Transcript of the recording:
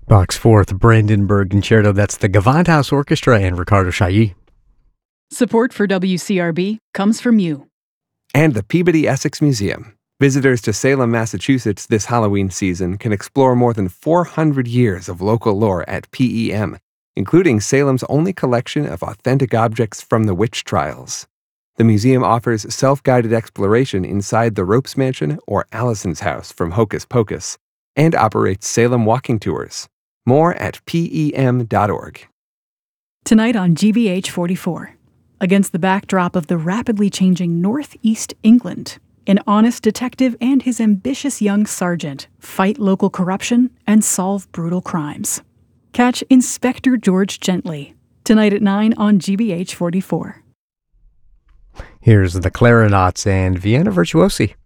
Bach's Fourth Brandenburg Concerto, that's the Gewandhaus Orchestra and Ricardo Chailly. Support for WCRB comes from you. And the Peabody Essex Museum. Visitors to Salem, Massachusetts this Halloween season can explore more than 400 years of local lore at PEM, including Salem's only collection of authentic objects from the witch trials. The museum offers self-guided exploration inside the Ropes Mansion or Allison's house from Hocus Pocus, and operates Salem walking tours. More at PEM.org. Tonight on GBH 44, against the backdrop of the rapidly changing Northeast England, an honest detective and his ambitious young sergeant fight local corruption and solve brutal crimes. Catch Inspector George Gently, tonight at 9 on GBH 44. Here's the Clarinets and Vienna Virtuosi.